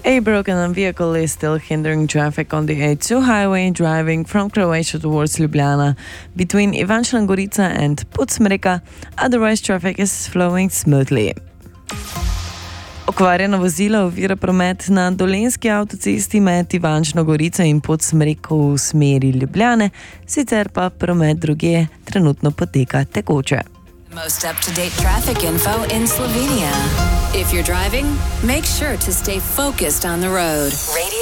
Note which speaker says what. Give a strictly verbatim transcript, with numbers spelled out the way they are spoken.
Speaker 1: A broken vehicle is still hindering traffic on the A two highway driving from Croatia towards Ljubljana between Ivančna Gorica and Podsmreka. Otherwise, traffic is flowing smoothly. Okvarjeno vozilo ovira promet na Dolenjski avtocesti med Ivančno Gorico in Podsmreko v smeri Ljubljane, sicer pa promet drugje trenutno poteka tekoče.
Speaker 2: Most up-to-date traffic info in Slovenia. If you're driving, make sure to stay focused on the road. Radio